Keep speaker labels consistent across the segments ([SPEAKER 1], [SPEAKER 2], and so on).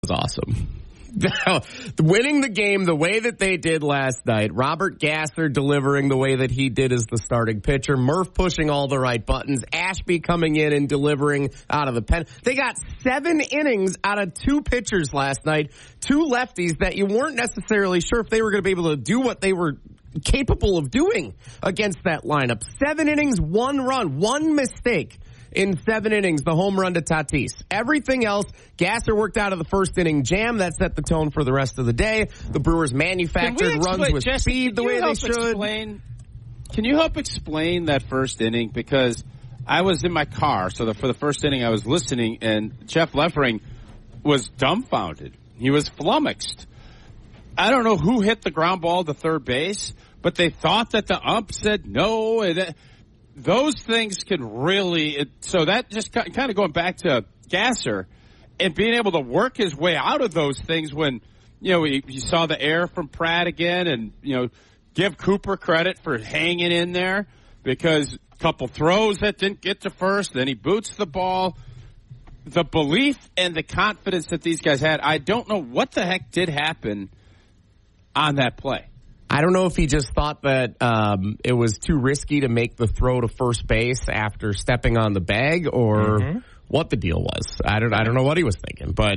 [SPEAKER 1] was awesome. Winning the game the way that they did last night, Robert Gasser delivering the way that he did as the starting pitcher, Murph pushing all the right buttons, Ashby coming in and delivering out of the pen. They got 7 innings out of 2 pitchers last night, 2 lefties that you weren't necessarily sure if they were going to be able to do what they were capable of doing against that lineup. 7 innings, 1 run, 1 mistake. In 7 innings, the home run to Tatis. Everything else, Gasser worked out of the first inning jam. That set the tone for the rest of the day. The Brewers manufactured runs with speed the way they should.
[SPEAKER 2] Can you help explain that first inning? Because I was in my car, so for the first inning I was listening, and Jeff Leffering was dumbfounded. He was flummoxed. I don't know who hit the ground ball to third base, but they thought that the ump said no, and those things can really, so that just kind of going back to Gasser and being able to work his way out of those things when, you saw the air from Pratt again and, give Cooper credit for hanging in there because a couple throws that didn't get to first, then he boots the ball. The belief and the confidence that these guys had, I don't know what the heck did happen on that play.
[SPEAKER 1] I don't know if he just thought that it was too risky to make the throw to first base after stepping on the bag, or what the deal was. I don't know what he was thinking, but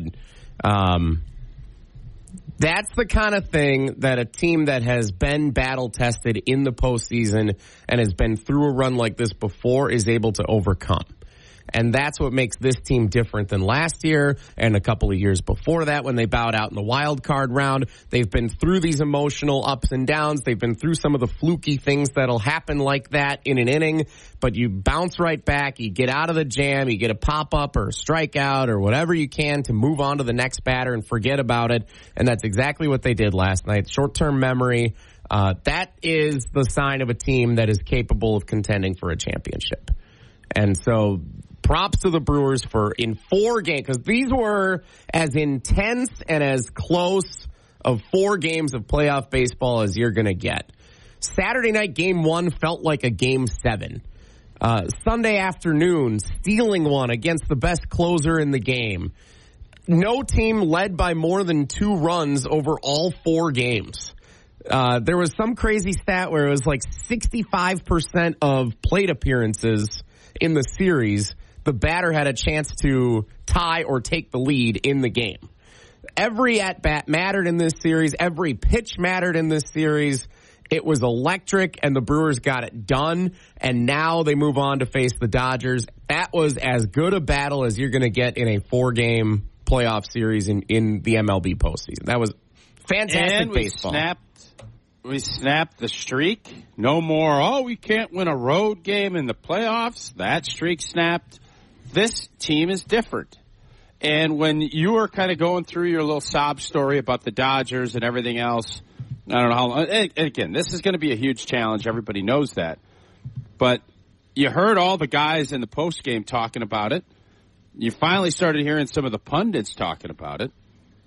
[SPEAKER 1] that's the kind of thing that a team that has been battle tested in the postseason and has been through a run like this before is able to overcome. And that's what makes this team different than last year and a couple of years before that when they bowed out in the wild card round. They've been through these emotional ups and downs. They've been through some of the fluky things that'll happen like that in an inning, but you bounce right back. You get out of the jam. You get a pop-up or a strikeout or whatever you can to move on to the next batter and forget about it. And that's exactly what they did last night. Short-term memory. That is the sign of a team that is capable of contending for a championship. And so props to the Brewers for in 4 games, because these were as intense and as close of 4 games of playoff baseball as you're going to get. Saturday night game 1 felt like a game 7. Sunday afternoon, stealing one against the best closer in the game. No team led by more than 2 runs over all 4 games. There was some crazy stat where it was like 65% of plate appearances in the series, the batter had a chance to tie or take the lead in the game. Every at-bat mattered in this series. Every pitch mattered in this series. It was electric, and the Brewers got it done, and now they move on to face the Dodgers. That was as good a battle as you're going to get in a 4-game playoff series in the MLB postseason. That was fantastic baseball.
[SPEAKER 2] We snapped the streak. No more, we can't win a road game in the playoffs. That streak snapped. This team is different. And when you were kind of going through your little sob story about the Dodgers and everything else, I don't know how long. And again, this is going to be a huge challenge. Everybody knows that. But you heard all the guys in the postgame talking about it. You finally started hearing some of the pundits talking about it.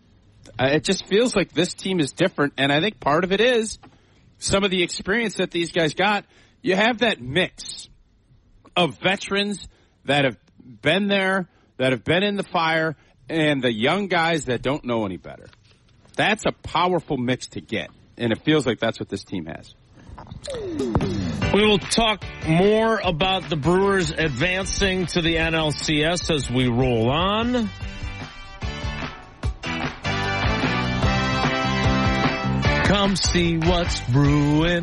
[SPEAKER 2] It just feels like this team is different, and I think part of it is some of the experience that these guys got. You have that mix of veterans that have been there, that have been in the fire, and the young guys that don't know any better. That's a powerful mix to get, and it feels like that's what this team has.
[SPEAKER 3] We will talk more about the Brewers advancing to the NLCS as we roll on. Come see what's brewing.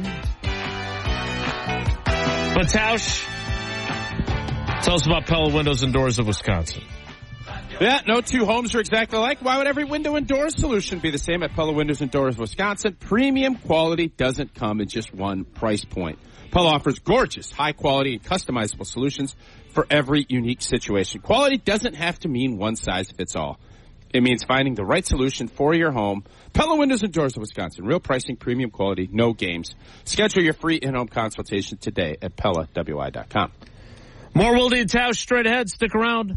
[SPEAKER 3] But Tausch, tell us about Pella Windows and Doors of Wisconsin.
[SPEAKER 2] Yeah, no 2 homes are exactly alike. Why would every window and door solution be the same at Pella Windows and Doors of Wisconsin? Premium quality doesn't come in just one price point. Pella offers gorgeous, high quality, and customizable solutions for every unique situation. Quality doesn't have to mean one size fits all. It means finding the right solution for your home. Pella Windows and Doors of Wisconsin. Real pricing, premium quality, no games. Schedule your free in-home consultation today at PellaWI.com.
[SPEAKER 3] More Wilde and Tausch straight ahead. Stick around.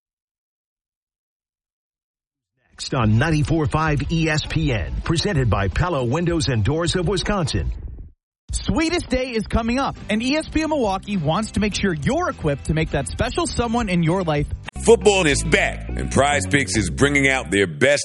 [SPEAKER 4] Next on 94.5 ESPN, presented by Pella Windows and Doors of Wisconsin.
[SPEAKER 5] Sweetest Day is coming up, and ESPN Milwaukee wants to make sure you're equipped to make that special someone in your life
[SPEAKER 6] Football is back, and Prize Picks is bringing out their best